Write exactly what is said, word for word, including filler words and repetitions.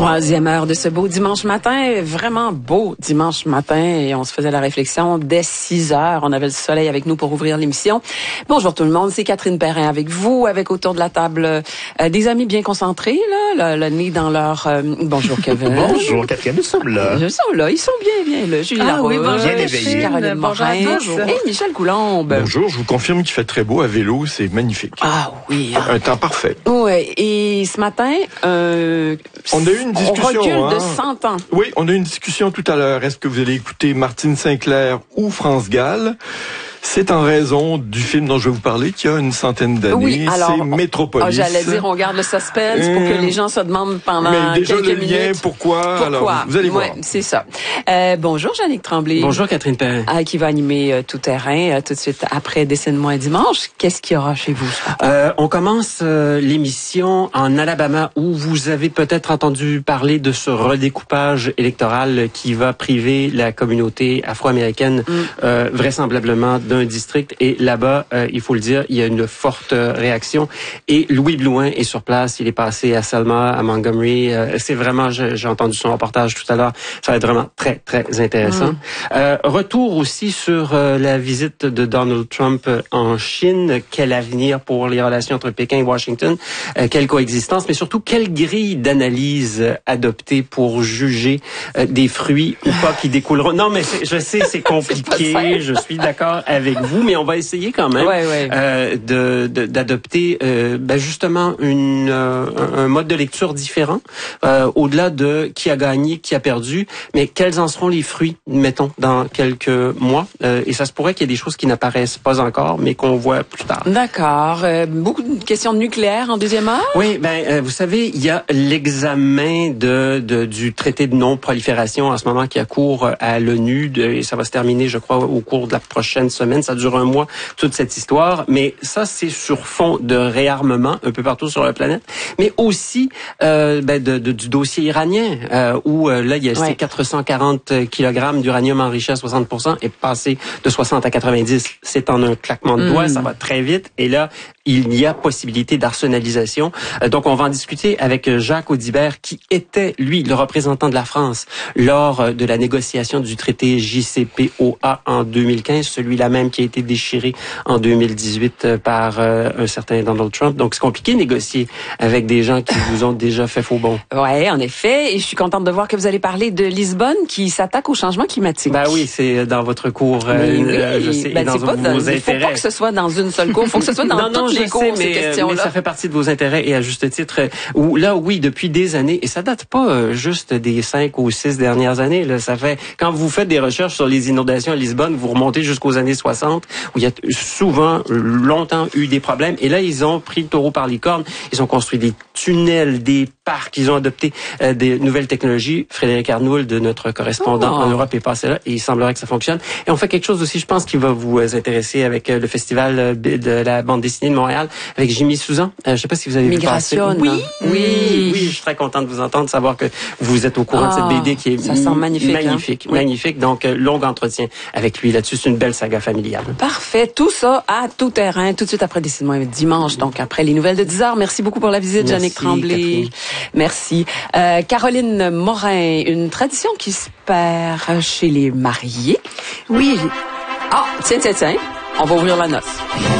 Troisième heure de ce beau dimanche matin, vraiment beau dimanche matin, et on se faisait la réflexion dès six heures. On avait le soleil avec nous pour ouvrir l'émission. Bonjour tout le monde, c'est Catherine Perrin avec vous, avec autour de la table euh, des amis bien concentrés, là, le, le nez dans leur... Euh, bonjour Kevin. Bonjour Catherine, nous sommes là. Ils sont là, ils sont bien, bien là. Julie ah, Laroche, oui, bonjour, bien éveillés. Caroline Morin et Michel Coulombe. Bonjour, je vous confirme qu'il fait très beau à vélo, c'est magnifique. Ah oui. Un temps parfait. Ouais, et ce matin, euh, on a eu une discussion. On recule hein? de cent ans. Oui, on a eu une discussion tout à l'heure. Est-ce que vous allez écouter Martine Sinclair ou France Gall? C'est en raison du film dont je vais vous parler qui a une centaine d'années. Oui, alors, c'est Métropolis. Oh, j'allais dire, on garde le suspense pour que les gens se demandent pendant Mais déjà quelques le minutes. lien, pourquoi? Pourquoi? Alors, vous allez voir. Ouais, c'est ça. Euh, bonjour, Jannick Tremblay. Bonjour, Catherine Perrin. Ah, qui va animer euh, Tout Terrain euh, tout de suite après Dessine-moi un dimanche. Qu'est-ce qu'il y aura chez vous ce matin? Euh, on commence euh, l'émission en Alabama où vous avez peut-être entendu parler de ce redécoupage électoral qui va priver la communauté afro-américaine mm. euh, vraisemblablement d'un district. Et là-bas, euh, il faut le dire, il y a une forte euh, réaction. Et Louis Blouin est sur place. Il est passé à Selma, à Montgomery. Euh, c'est vraiment, j'ai, j'ai entendu son reportage tout à l'heure. Ça va être vraiment très, très intéressant. Mm. Euh, retour aussi sur euh, la visite de Donald Trump en Chine. Quel avenir pour les relations entre Pékin et Washington? Euh, quelle coexistence? Mais surtout, quelle grille d'analyse adopter pour juger euh, des fruits ou pas qui découleront? Non, mais je sais, c'est compliqué. Je suis d'accord avec vous, mais on va essayer quand même ouais, ouais. Euh, de, de, d'adopter euh, ben justement une, euh, un mode de lecture différent, euh, au-delà de qui a gagné, qui a perdu, mais quels en seront les fruits, mettons, dans quelques mois. Euh, et ça se pourrait qu'il y ait des choses qui n'apparaissent pas encore, mais qu'on voit plus tard. D'accord. Euh, beaucoup de questions de nucléaire en deuxième heure? Oui, ben euh, vous savez, il y a l'examen de, de du traité de non-prolifération en ce moment qui a cours à l'ONU, de, et ça va se terminer, je crois, au cours de la prochaine semaine. Ça dure un mois, toute cette histoire, mais ça, c'est sur fond de réarmement un peu partout sur la planète, mais aussi euh, ben, de, de, du dossier iranien, euh, où euh, là, il y a ouais. ces quatre cent quarante kilogrammes d'uranium enrichi à soixante pour cent est passé de soixante à quatre-vingt-dix. C'est en un claquement de doigts, mmh. ça va très vite, et là, il y a possibilité d'arsenalisation. Euh, donc, on va en discuter avec Jacques Audibert, qui était, lui, le représentant de la France lors de la négociation du traité J C P O A en deux mille quinze, celui-là même qui a été déchiré en deux mille dix-huit par euh, un certain Donald Trump. Donc, c'est compliqué de négocier avec des gens qui vous ont déjà fait faux bon. Oui, en effet. Et je suis contente de voir que vous allez parler de Lisbonne qui s'attaque au changement climatique. Ben oui, c'est dans votre cours, euh, oui, euh, je sais, ben, dans c'est pas vos dans, intérêts. Il faut pas que ce soit dans une seule cour, il faut que ce soit dans non, non, toutes les cours, sais, ces mais, questions-là. Mais ça fait partie de vos intérêts, et à juste titre, où là, oui, depuis des années, et ça date pas euh, juste des cinq ou six dernières années, là, ça fait, quand vous faites des recherches sur les inondations à Lisbonne, vous remontez jusqu'aux années soixante, où il y a souvent, longtemps, eu des problèmes, et là, ils ont pris le taureau par les cornes, ils ont construit des tunnels, des parcs, ils ont adopté euh, des nouvelles technologies. Frédéric Arnould, de notre correspondant oh. en Europe, est passé là, et il semblerait que ça fonctionne. Et on fait quelque chose aussi, je pense, qui va vous intéresser avec euh, le festival de la bande dessinée de Montréal, avec Jimmy Souzan. Euh, je sais pas si vous avez Migration. vu passer. Oui, oui, oui, je suis très contente de vous entendre, savoir que vous êtes au courant oh, de cette B D qui est ça sent magnifique, magnifique, hein? magnifique. Oui. Donc, euh, long entretien avec lui là-dessus. C'est une belle saga familiale. Parfait. Tout ça à Tout Terrain, tout de suite après Dessine-moi un dimanche, donc après les nouvelles de dix heures. Merci beaucoup pour la visite, Jannick Tremblay. Catherine. Merci. Euh, Caroline Morin, une tradition qui se perd chez les mariés. Oui. Ah, tiens, tiens, tiens. On va ouvrir la noce.